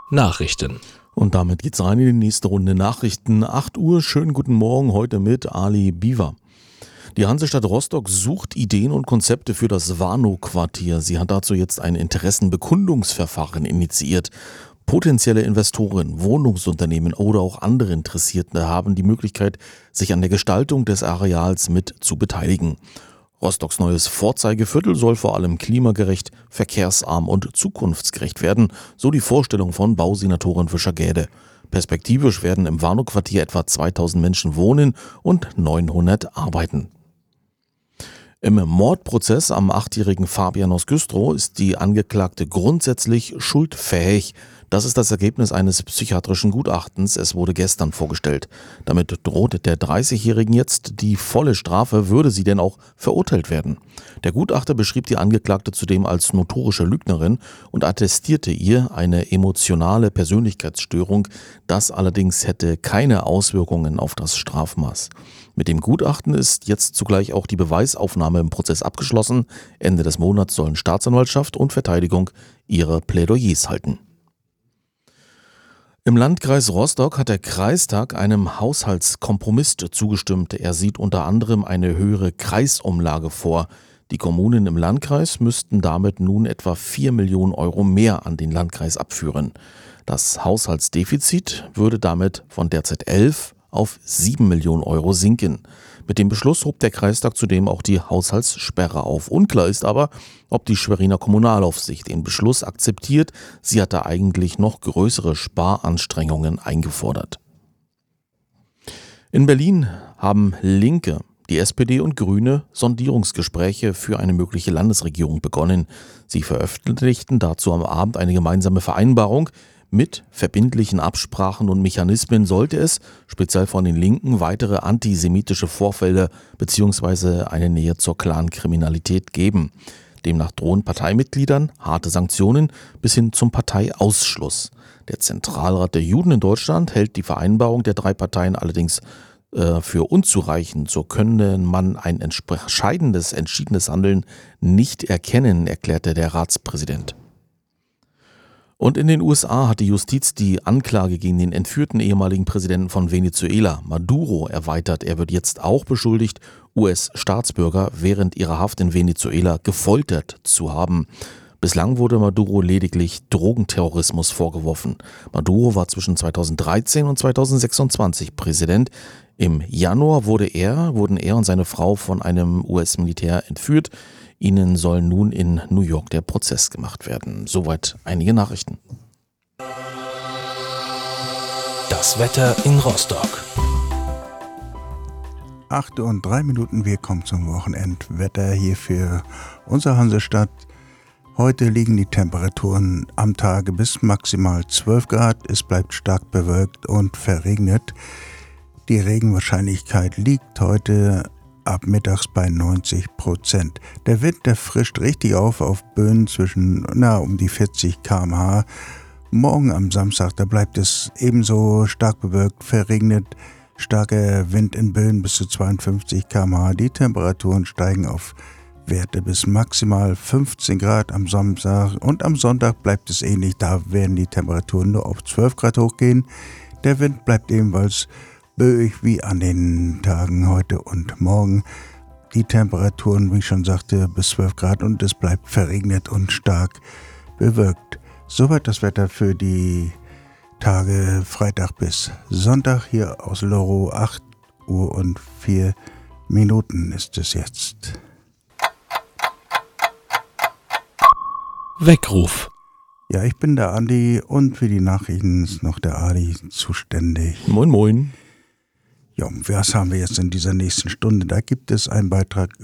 Nachrichten. Und damit geht's rein in die nächste Runde Nachrichten. 8 Uhr, schönen guten Morgen, heute mit Ali Biwa. Die Hansestadt Rostock sucht Ideen und Konzepte für das Warnow-Quartier. Sie hat dazu jetzt ein Interessenbekundungsverfahren initiiert. Potenzielle Investoren, Wohnungsunternehmen oder auch andere Interessierte haben die Möglichkeit, sich an der Gestaltung des Areals mit zu beteiligen. Rostocks neues Vorzeigeviertel soll vor allem klimagerecht, verkehrsarm und zukunftsgerecht werden, so die Vorstellung von Bausenatorin Fischer-Gäde. Perspektivisch werden im Warnow-Quartier etwa 2000 Menschen wohnen und 900 arbeiten. Im Mordprozess am 8-jährigen Fabian aus Güstrow ist die Angeklagte grundsätzlich schuldfähig. Das ist das Ergebnis eines psychiatrischen Gutachtens. Es wurde gestern vorgestellt. Damit droht der 30-Jährigen jetzt die volle Strafe, würde sie denn auch verurteilt werden. Der Gutachter beschrieb die Angeklagte zudem als notorische Lügnerin und attestierte ihr eine emotionale Persönlichkeitsstörung. Das allerdings hätte keine Auswirkungen auf das Strafmaß. Mit dem Gutachten ist jetzt zugleich auch die Beweisaufnahme im Prozess abgeschlossen. Ende des Monats sollen Staatsanwaltschaft und Verteidigung ihre Plädoyers halten. Im Landkreis Rostock hat der Kreistag einem Haushaltskompromiss zugestimmt. Er sieht unter anderem eine höhere Kreisumlage vor. Die Kommunen im Landkreis müssten damit nun etwa 4 Millionen Euro mehr an den Landkreis abführen. Das Haushaltsdefizit würde damit von derzeit 11 auf 7 Millionen Euro sinken. Mit dem Beschluss hob der Kreistag zudem auch die Haushaltssperre auf. Unklar ist aber, ob die Schweriner Kommunalaufsicht den Beschluss akzeptiert. Sie hatte eigentlich noch größere Sparanstrengungen eingefordert. In Berlin haben Linke, die SPD und Grüne Sondierungsgespräche für eine mögliche Landesregierung begonnen. Sie veröffentlichten dazu am Abend eine gemeinsame Vereinbarung. Mit verbindlichen Absprachen und Mechanismen sollte es, speziell von den Linken, weitere antisemitische Vorfälle bzw. eine Nähe zur Clankriminalität geben. Demnach drohen Parteimitgliedern harte Sanktionen bis hin zum Parteiausschluss. Der Zentralrat der Juden in Deutschland hält die Vereinbarung der 3 Parteien allerdings für unzureichend. So könne man ein entscheidendes Handeln nicht erkennen, erklärte der Ratspräsident. Und in den USA hat die Justiz die Anklage gegen den entführten ehemaligen Präsidenten von Venezuela, Maduro, erweitert. Er wird jetzt auch beschuldigt, US-Staatsbürger während ihrer Haft in Venezuela gefoltert zu haben. Bislang wurde Maduro lediglich Drogenterrorismus vorgeworfen. Maduro war zwischen 2013 und 2026 Präsident. Im Januar wurden er und seine Frau von einem US-Militär entführt. Ihnen soll nun in New York der Prozess gemacht werden. Soweit einige Nachrichten. Das Wetter in Rostock. 8:03, wir kommen zum Wochenendwetter hier für unsere Hansestadt. Heute liegen die Temperaturen am Tage bis maximal 12 Grad. Es bleibt stark bewölkt und verregnet. Die Regenwahrscheinlichkeit liegt heute ab mittags bei 90%. Der Wind, der frischt richtig auf Böen zwischen um die 40 km/h. Morgen am Samstag, da bleibt es ebenso stark bewölkt, verregnet, starker Wind in Böen bis zu 52 km/h. Die Temperaturen steigen auf Werte bis maximal 15 Grad am Samstag und am Sonntag bleibt es ähnlich. Da werden die Temperaturen nur auf 12 Grad hochgehen. Der Wind bleibt ebenfalls böig wie an den Tagen heute und morgen. Die Temperaturen, wie ich schon sagte, bis 12 Grad und es bleibt verregnet und stark bewölkt. Soweit das Wetter für die Tage Freitag bis Sonntag hier aus Loro. 8:04 ist es jetzt. Weckruf. Ja, ich bin der Andi und für die Nachrichten ist noch der Adi zuständig. Moin, moin. Ja, was haben wir jetzt in dieser nächsten Stunde? Da gibt es einen Beitrag